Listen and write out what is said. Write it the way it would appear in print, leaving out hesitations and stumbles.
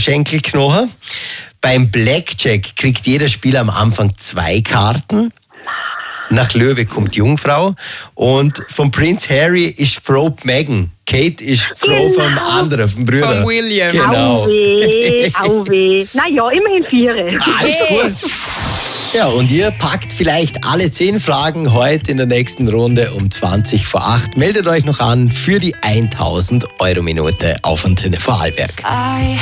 Oberschenkelknochen. Beim Blackjack kriegt jeder Spieler am Anfang 2 Karten. Nach Löwe kommt Jungfrau. Und von Prince Harry ist Frau Meghan. Kate ist Frau vom anderen, vom Bruder. Von William. Genau. Auweh. Naja, immerhin 4. Alles gut. Ja, und ihr packt vielleicht alle 10 Fragen heute in der nächsten Runde um 20 vor 8. Meldet euch noch an für die 1000 € Minute auf Antenne Vorarlberg.